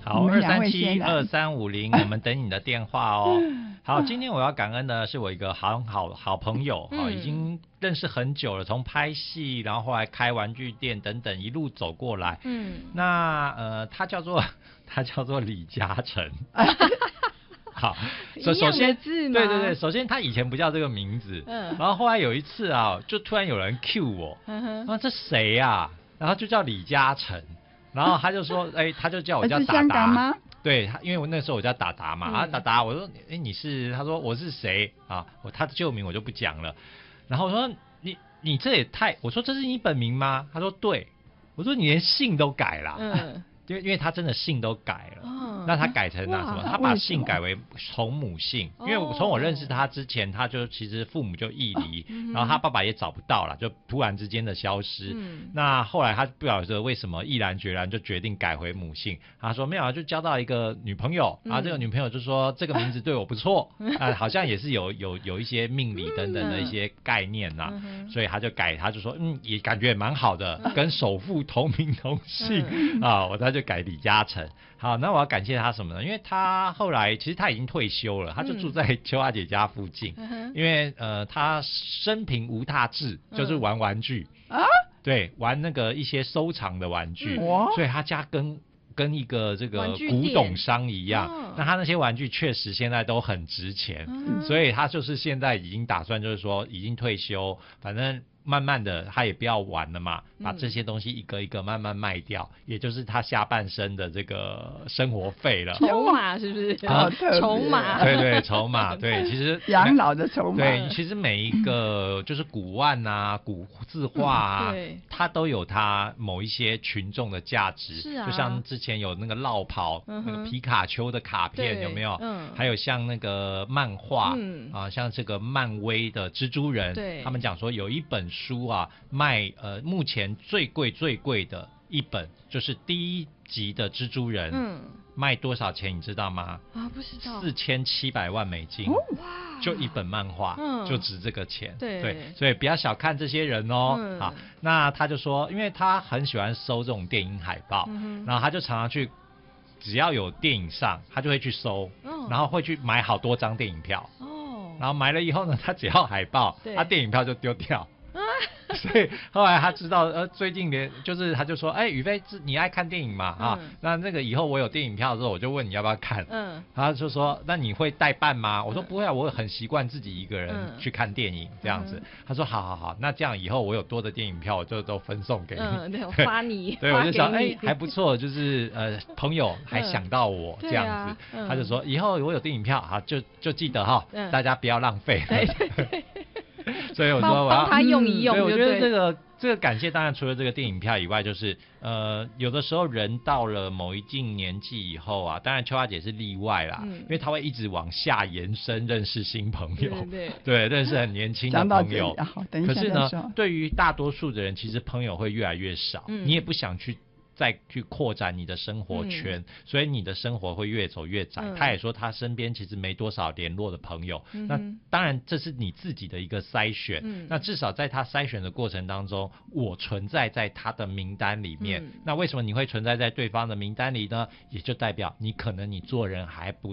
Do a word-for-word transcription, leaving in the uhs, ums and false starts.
好，二三七二三五零，我们等你的电话哦。好，今天我要感恩的是我一个好好好朋友，嗯、已经认识很久了，从拍戏，然后后来开玩具店等等，一路走过来。嗯，那呃，他叫做他叫做李嘉诚。好，首首先，对对对，首先他以前不叫这个名字，嗯，然后后来有一次啊，就突然有人 cue 我，嗯哼，说这谁啊？然后就叫李嘉诚，然后他就说，哎、欸，他就叫我叫达达吗？对，因为我那时候我叫达达嘛，嗯、啊达达，我说，哎、欸，你是？他说我是谁啊？我他的旧名我就不讲了，然后我说你你这也太，我说这是你本名吗？他说对，我说你连姓都改了，嗯。因为因为他真的姓都改了，哦、那他改成了什么？他把姓改为从母姓。因为从我认识他之前，他就其实父母就异离，嗯、然后他爸爸也找不到了，就突然之间的消失。嗯、那后来他不晓得为什么毅然决然就决定改回母姓。他说没有啊，就交到一个女朋友，然后这个女朋友就说这个名字对我不错，嗯、啊，好像也是有有有一些命理等等的一些概念呐，嗯、所以他就改，他就说嗯也感觉也蛮好的，跟首富同名同姓、嗯、啊，我他。就改李嘉诚。好，那我要感谢他什么呢？因为他后来其实他已经退休了，他就住在秋华姐家附近。嗯、因为呃他生平无大志，就是玩玩具、嗯、啊，对，玩那个一些收藏的玩具，嗯、所以他家跟跟一个这个古董商一样，哦、那他那些玩具确实现在都很值钱，嗯、所以他就是现在已经打算就是说已经退休，反正。慢慢的他也不要玩了嘛，把这些东西一个一个慢慢卖掉，嗯、也就是他下半生的这个生活费了。 筹码是不是？啊，筹码。 对对，筹码。对，其实养老的筹码。 对，其实每一个就是古玩啊、古字画啊，嗯、对，它都有它某一些群众的价值。是啊。就像之前有那个落跑、嗯、那个皮卡丘的卡片有没有？嗯。还有像那个漫画，嗯、啊，像这个漫威的蜘蛛人，对，他们讲说有一本书啊，卖呃目前最贵最贵的一本就是第一集的蜘蛛人，嗯，卖多少钱你知道吗？ 啊，不知道。 四千七百万美金，哇，就一本漫画，嗯，就值这个钱，对对，所以不要小看这些人哦。嗯、好，那他就说，因为他很喜欢收这种电影海报，嗯、然后他就常常去，只要有电影上，他就会去收，哦、然后会去买好多张电影票，哦，然后买了以后呢，他只要海报，他电影票就丢掉。所以后来他知道，呃，最近连就是他就说，哎、欸，宇飞，你爱看电影嘛？啊、嗯，那那个以后我有电影票的时候，我就问你要不要看。嗯，他就说，那你会代办吗？我说不会啊，我很习惯自己一个人去看电影、嗯、这样子。他说好好好，那这样以后我有多的电影票，我就都分送给你。 嗯，对，我发你。 对，我就想，哎、欸，还不错，就是呃，朋友还想到我、嗯、这样子。啊嗯、他就说，以后我有电影票，好，就就记得哈，嗯、大家不要浪费。对对对。所以我说我要帮他用一用、嗯， 对，我觉得这个这个感谢当然除了这个电影票以外，就是呃有的时候人到了某一定年纪以后啊，当然秋花姐是例外啦，嗯、因为她会一直往下延伸认识新朋友，对对对，认识很年轻的朋友。可是呢，对于大多数的人，其实朋友会越来越少，嗯、你也不想去。再去扩展你的生活圈、嗯、所以你的生活会越走越窄、嗯、他也说他身边其实没多少联络的朋友、嗯、那当然这是你自己的一个筛选、嗯、那至少在他筛选的过程当中我存在在他的名单里面、嗯、那为什么你会存在在对方的名单里呢？也就代表你可能你做人还不